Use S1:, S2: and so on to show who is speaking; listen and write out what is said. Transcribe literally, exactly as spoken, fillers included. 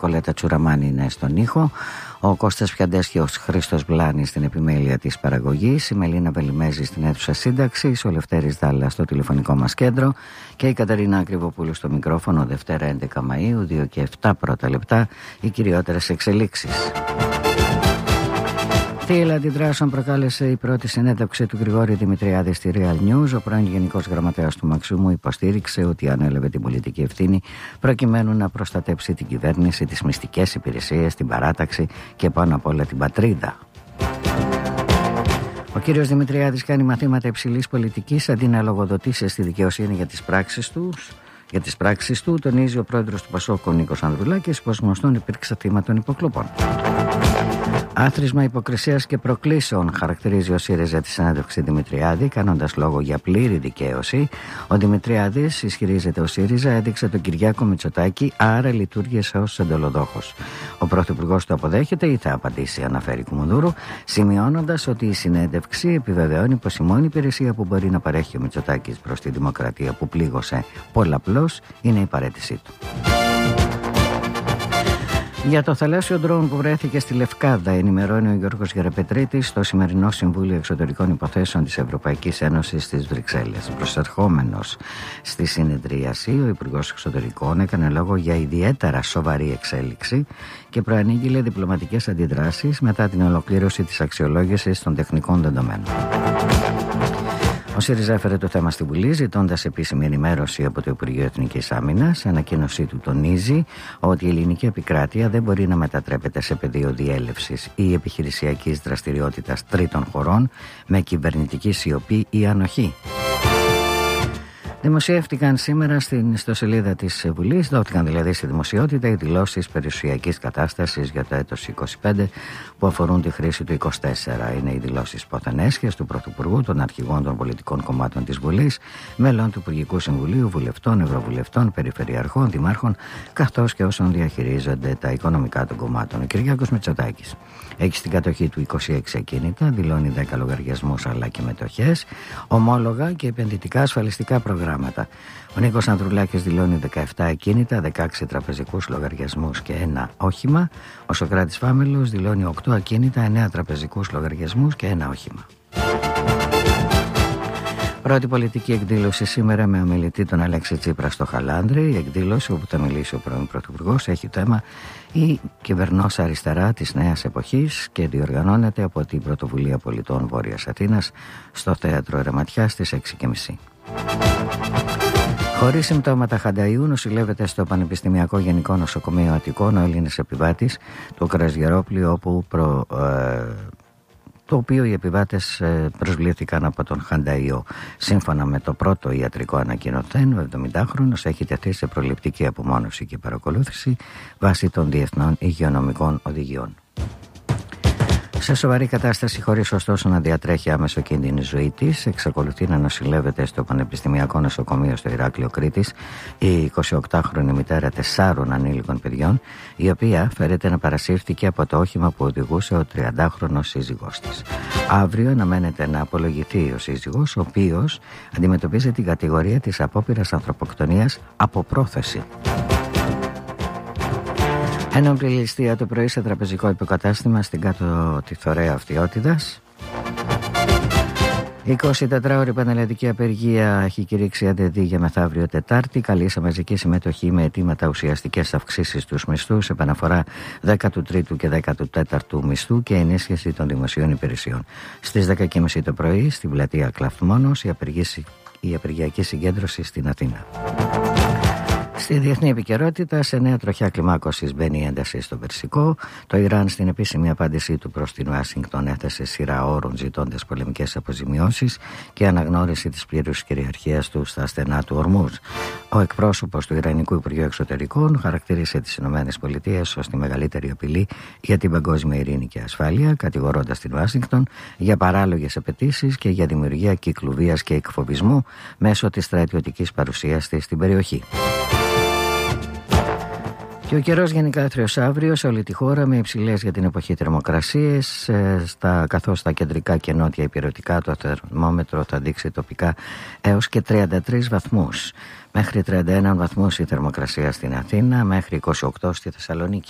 S1: Νικολέτα Τσουραμάνη είναι στον ήχο, ο Κώστας Πιαντές και ο Χρήστος Βλάνης στην επιμέλεια της παραγωγής, η Μελίνα Βελιμέζη στην αίθουσα σύνταξης, ο Λευτέρης Δάλλα στο τηλεφωνικό μας κέντρο και η Καταρίνα Ακριβοπούλου στο μικρόφωνο. Δευτέρα έντεκα Μαΐου, δύο και επτά πρώτα λεπτά, οι κυριότερες εξελίξεις. Τι αντιδράσεων προκάλεσε η πρώτη συνέντευξη του Γρηγόρη Δημητριάδη στη Real News. Ο πρώην Γενικός Γραμματέας του Μαξίμου υποστήριξε ότι ανέλαβε την πολιτική ευθύνη προκειμένου να προστατέψει την κυβέρνηση, τις μυστικές υπηρεσίες, την παράταξη και πάνω απ' όλα την πατρίδα. Ο κύριος Δημητριάδης κάνει μαθήματα υψηλής πολιτικής αντί να λογοδοτήσει στη δικαιοσύνη για τις πράξεις του. Για τις πράξεις του, τονίζει ο πρόεδρος του Πασόκ, ο Νίκος Ανδρουλάκης, πως γνωστόν υπήρξε θύμα των υποκλοπών. Άθροισμα υποκρισίας και προκλήσεων χαρακτηρίζει ο ΣΥΡΙΖΑ τη συνέντευξη Δημητριάδη, κάνοντας λόγο για πλήρη δικαίωση. Ο Δημητριάδης, ισχυρίζεται ο ΣΥΡΙΖΑ, έδειξε τον Κυριάκο Μητσοτάκη, άρα λειτουργήσε ως εντολοδόχος. Ο πρωθυπουργός το αποδέχεται ή θα απαντήσει, αναφέρει Κουμουνδούρου, σημειώνοντας ότι η συνέντευξη επιβεβαιώνει πως η μόνη υπηρεσία που μπορεί να παρέχει ο Μητσοτάκης προς τη δημοκρατία που πλήγωσε πολλαπλώς είναι η παραίτησή του. Για το θαλάσσιο ντρόουν που βρέθηκε στη Λευκάδα, ενημερώνει ο Γιώργος Γεραπετρίτης στο σημερινό Συμβούλιο Εξωτερικών Υποθέσεων της Ευρωπαϊκής Ένωσης στις Βρυξέλλες. Προσερχόμενος στη συνεδρίαση, ο Υπουργός Εξωτερικών έκανε λόγο για ιδιαίτερα σοβαρή εξέλιξη και προανήγγειλε διπλωματικές αντιδράσεις μετά την ολοκλήρωση της αξιολόγησης των τεχνικών δεδομένων. Ο ΣΥΡΙΖΑ έφερε το θέμα στη Βουλή, ζητώντας επίσημη ενημέρωση από το Υπουργείο Εθνικής Άμυνας. Σε ανακοίνωσή του τονίζει ότι η ελληνική επικράτεια δεν μπορεί να μετατρέπεται σε πεδίο διέλευσης ή επιχειρησιακής δραστηριότητας τρίτων χωρών με κυβερνητική σιωπή ή ανοχή. Δημοσιεύτηκαν σήμερα στην ιστοσελίδα της Βουλής, δόθηκαν δηλαδή στη δημοσιότητα οι δηλώσεις περιουσιακής κατάστασης για το έτος είκοσι πέντε που αφορούν τη χρήση του είκοσι τέσσερα. Είναι οι δηλώσεις ποθενέσχες του Πρωθυπουργού, των αρχηγών των πολιτικών κομμάτων της Βουλής, μέλων του Υπουργικού Συμβουλίου, βουλευτών, ευρωβουλευτών, περιφερειαρχών, δημάρχων, καθώς και όσων διαχειρίζονται τα οικονομικά των κομμάτων. Ο Κυριάκος Μητσοτάκης έχει στην κατοχή του είκοσι έξι ακίνητα, δηλώνει δέκα λογαριασμούς αλλά και μετοχές, ομόλογα και επενδυτικά ασφαλιστικά προγράμματα. Ο Νίκος Ανδρουλάκης δηλώνει δεκαεπτά ακίνητα, δεκαέξι τραπεζικούς λογαριασμούς και ένα όχημα. Ο Σωκράτης Φάμελος δηλώνει οκτώ ακίνητα, εννέα τραπεζικούς λογαριασμούς και ένα όχημα. Πρώτη πολιτική εκδήλωση σήμερα με ομιλητή τον Αλέξη Τσίπρα στο Χαλάνδρη. Η εκδήλωση όπου θα μιλήσει ο πρώην Πρωθυπουργός έχει θέμα η κυβερνός αριστερά της νέας εποχής και διοργανώνεται από την Πρωτοβουλία Πολιτών Βόρειας Αθήνας στο Θέατρο Ερεματιάς στις έξι και μισή. Χωρίς συμπτώματα χανταΐου νοσηλεύεται στο Πανεπιστημιακό Γενικό Νοσοκομείο Αττικών ο Έλληνας επιβάτης του Κρασγερόπλου, όπου προ, ε, το οποίο οι επιβάτες προσβλήθηκαν από τον χανταΐο. Σύμφωνα με το πρώτο ιατρικό ανακοινωθέν, ο εβδομηντάχρονος έχει τεθεί σε προληπτική απομόνωση και παρακολούθηση βάσει των διεθνών υγειονομικών οδηγιών. Σε σοβαρή κατάσταση, χωρίς ωστόσο να διατρέχει άμεσο κίνδυνο η ζωή της, εξακολουθεί να νοσηλεύεται στο Πανεπιστημιακό Νοσοκομείο στο Ηράκλειο Κρήτης η εικοσιοκτάχρονη μητέρα τεσσάρων ανήλικων παιδιών, η οποία φέρεται να παρασύρθηκε από το όχημα που οδηγούσε ο τριαντάχρονος σύζυγός της. Αύριο αναμένεται να απολογηθεί ο σύζυγος, ο οποίος αντιμετωπίζει την κατηγορία της απόπειρας ανθρωποκτονίας από πρόθεση. Ένοπλη ληστεία το πρωί σε τραπεζικό υποκατάστημα στην κάτω τη Θωρέα Αυτιότητας. εικοσιτετράωρη πανελλαδική απεργία έχει κηρύξει ΑΔΕΔΗ για μεθαύριο Τετάρτη. Καλεί σε μαζική συμμετοχή με αιτήματα ουσιαστικές αυξήσεις στους μισθούς, επαναφορά δέκατου τρίτου και δέκατου τέταρτου μισθού και ενίσχυση των δημοσίων υπηρεσιών. Στις δέκα και μισή το πρωί, στην πλατεία Κλαφμόνος, η, η απεργιακή συγκέντρωση στην Αθήνα. Στη διεθνή επικαιρότητα, σε νέα τροχιά κλιμάκωσης μπαίνει η ένταση στο Περσικό. Το Ιράν, στην επίσημη απάντησή του προς την Ουάσιγκτον, έθεσε σειρά όρων ζητώντας πολεμικές αποζημιώσεις και αναγνώριση της πλήρους κυριαρχίας του στα στενά του Ορμούζ. Ο εκπρόσωπος του Ιρανικού Υπουργείου Εξωτερικών χαρακτήρισε τις ΗΠΑ ως τη μεγαλύτερη απειλή για την παγκόσμια ειρήνη και ασφάλεια, κατηγορώντας την Ουάσιγκτον για παράλογες απαιτήσεις και για δημιουργία κύκλου βίας και εκφοβισμού μέσω της στρατιωτικής παρουσίας της στην περιοχή. Και ο καιρός γενικά άθριος αύριο σε όλη τη χώρα με υψηλές για την εποχή θερμοκρασίες, στα, καθώς στα κεντρικά και νότια υπηρετικά το θερμόμετρο θα δείξει τοπικά έως και τριάντα τρεις βαθμούς. Μέχρι τριάντα ένα βαθμούς η θερμοκρασία στην Αθήνα, μέχρι είκοσι οκτώ στη Θεσσαλονίκη.